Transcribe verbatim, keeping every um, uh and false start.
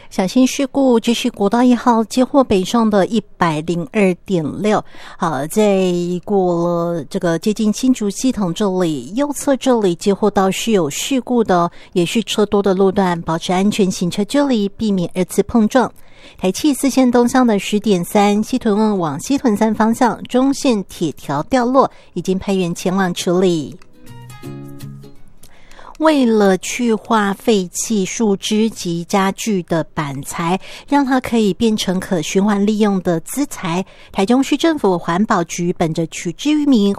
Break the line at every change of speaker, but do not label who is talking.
小心事故，这是国道一号接获北上的一百零二点六。好，在过了这个接近新竹系统这里，右侧这里接获到是有事故的，也是车多的路段，保持安全行车距离，避免二次碰撞。台七四线东向的十点三，西屯往西屯三方向中线铁条掉落，已经派员前往处理。为了去化废弃树枝及家具的板材，让它可以变成可循环利用的资材，台中市政府环保局本着取之于民、